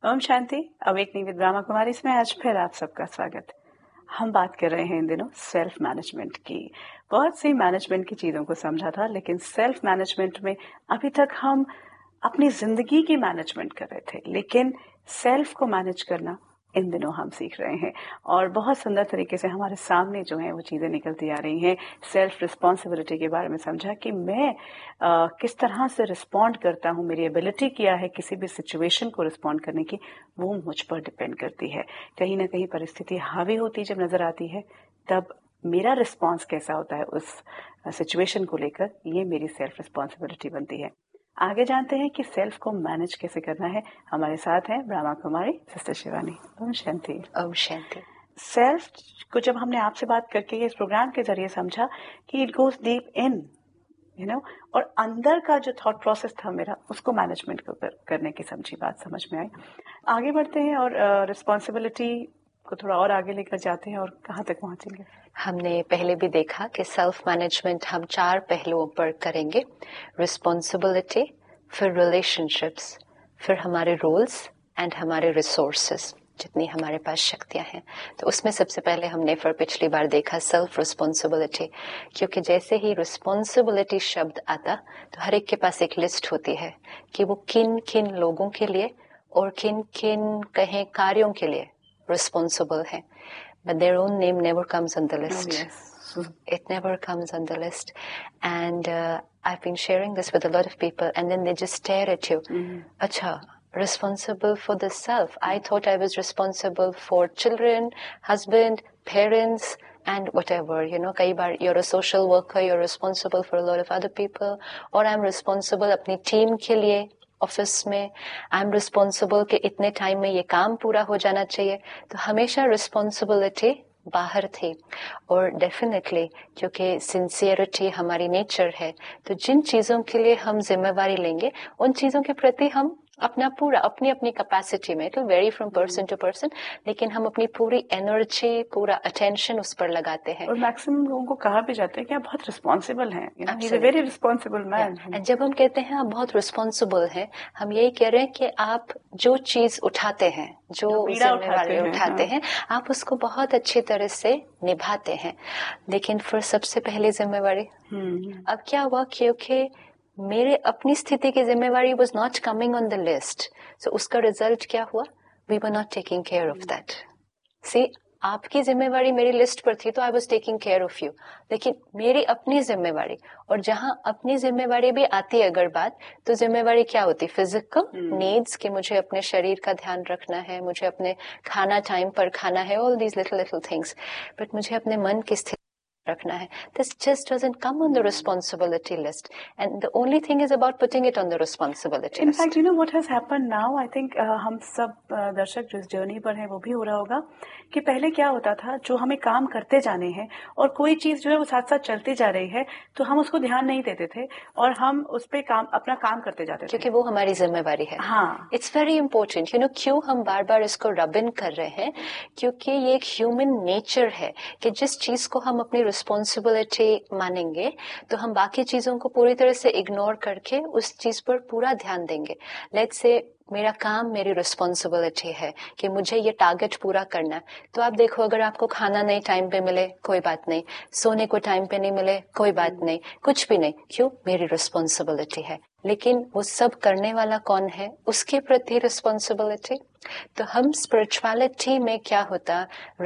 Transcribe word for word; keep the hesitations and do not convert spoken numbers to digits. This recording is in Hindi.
ओम शांति। अवेकनिंग विद ब्रह्मा कुमारी इसमें आज फिर आप सबका स्वागत। हम बात कर रहे हैं इन दिनों सेल्फ मैनेजमेंट की। बहुत सी मैनेजमेंट की चीज़ों को समझा था, लेकिन सेल्फ मैनेजमेंट में अभी तक हम अपनी ज़िंदगी की मैनेजमेंट कर रहे थे, लेकिन सेल्फ को मैनेज करना इन दिनों हम सीख रहे हैं। और बहुत सुंदर तरीके से हमारे सामने जो है वो चीज़ें निकलती आ रही हैं। सेल्फ रिस्पॉन्सिबिलिटी के बारे में समझा कि मैं आ, किस तरह से रिस्पॉन्ड करता हूँ, मेरी एबिलिटी क्या है किसी भी सिचुएशन को रिस्पॉन्ड करने की, वो मुझ पर डिपेंड करती है। कहीं ना कहीं परिस्थिति हावी होती जब नज़र आती है, तब मेरा रिस्पॉन्स कैसा होता है उस सिचुएशन को लेकर, ये मेरी सेल्फ रिस्पॉन्सिबिलिटी बनती है। आगे जानते हैं कि सेल्फ को मैनेज कैसे करना है। हमारे साथ हैं ब्रह्मा कुमारी सिस्टर शिवानी। ओम शांति। ओम शांति। सेल्फ को जब हमने आपसे बात करके इस प्रोग्राम के जरिए समझा कि it goes deep in you know और अंदर का जो थॉट प्रोसेस था मेरा, उसको मैनेजमेंट को कर, करने की समझी बात समझ में आई। आगे बढ़ते हैं और रिस्पॉन्सिबिलिटी uh, को थोड़ा और आगे लेकर जाते हैं और कहाँ तक पहुंचेंगे। हमने पहले भी देखा कि सेल्फ मैनेजमेंट हम चार पहलुओं पर करेंगे। रिस्पॉन्सिबिलिटी, फिर रिलेशनशिप्स, फिर हमारे रोल्स एंड हमारे रिसोर्सेस, जितनी हमारे पास शक्तियां हैं। तो उसमें सबसे पहले हमने फिर पिछली बार देखा सेल्फ रिस्पॉन्सिबिलिटी, क्योंकि जैसे ही रिस्पॉन्सिबिलिटी शब्द आता तो हर एक के पास एक लिस्ट होती है कि वो किन किन लोगों के लिए और किन किन कहें कार्यों के लिए responsible है, but their own name never comes on the list. Oh, yes. It never comes on the list. And uh, I've been sharing this with a lot of people, and then they just stare at you. Mm-hmm. Acha, responsible for the self. I thought I was responsible for children, husband, parents, and whatever, you know, kai baar you're a social worker, you're responsible for a lot of other people, or I'm responsible अपनी टीम के लिए ऑफिस में, आई एम रिस्पॉन्सिबल कि इतने टाइम में ये काम पूरा हो जाना चाहिए। तो हमेशा रिस्पॉन्सिबिलिटी बाहर थी। और डेफिनेटली क्योंकि सिंसियरिटी हमारी नेचर है, तो जिन चीजों के लिए हम जिम्मेवारी लेंगे उन चीजों के प्रति हम अपना पूरा अपनी अपनी कैपेसिटी में, it will very from person to person, लेकिन हम अपनी पूरी एनर्जी, पूरा अटेंशन उस पर लगाते हैं। और मैक्सिमम लोगों को कहा भी जाता है कि आप बहुत रिस्पॉन्सिबल हैं, you know, he is a very responsible man. And जब हम कहते हैं आप बहुत रिस्पॉन्सिबल हैं, हम यही कह रहे हैं कि आप जो चीज उठाते हैं, जो जिम्मेवारी उठाते हैं, आप उसको बहुत अच्छी तरह से निभाते हैं। लेकिन फिर सबसे पहले जिम्मेवारी अब क्या हुआ, क्योंकि मेरे अपनी स्थिति की जिम्मेवारी was not coming on the list, सो उसका रिजल्ट क्या हुआ, we were not taking care of that. सी, आपकी जिम्मेवारी मेरी लिस्ट पर थी तो I was taking care of you, लेकिन मेरी अपनी जिम्मेवारी, और जहां अपनी जिम्मेवारी भी आती है अगर बात, तो जिम्मेवारी क्या होती, फिजिकल नीड्स, कि मुझे अपने शरीर का ध्यान रखना है, मुझे अपने खाना टाइम पर खाना है, all these little little things, but मुझे अपने मन की स्थिति रखना है। This just doesn't come on the responsibility list, and the only thing is about putting it on the responsibility In list. fact, you know what has happened now? I think uh, हम सब uh, दर्शक जो इस जर्नी पर हैं वो भी हो रहा होगा कि पहले क्या होता था, जो हमें काम करते जाने हैं और कोई चीज जो है वो साथ साथ चलती जा रही है, तो हम उसको ध्यान नहीं देते थे और हम उस पे काम अपना काम करते जाते थे, क्योंकि वो हमारी जिम्मेवारी है। हाँ, it's very important, you know, क्यों हम बार बार इसको रब इन कर रहे हैं, क्योंकि ये एक ह्यूमन नेचर है कि जिस चीज को हम अपनी रिस्पॉन्सिबिलिटी मानेंगे तो हम बाकी चीजों को पूरी तरह से इग्नोर करके उस चीज पर पूरा ध्यान देंगे। लेट्स से मेरा काम मेरी रिस्पॉन्सिबिलिटी है कि मुझे ये टारगेट पूरा करना है, तो आप देखो, अगर आपको खाना नहीं टाइम पे मिले कोई बात नहीं, सोने को टाइम पे नहीं मिले कोई बात नहीं, कुछ भी नहीं, क्यों, मेरी रिस्पॉन्सिबिलिटी है। लेकिन वो सब करने वाला कौन है, उसके प्रति रिस्पॉन्सिबिलिटी। तो हम स्पिरिचुअलिटी में क्या होता,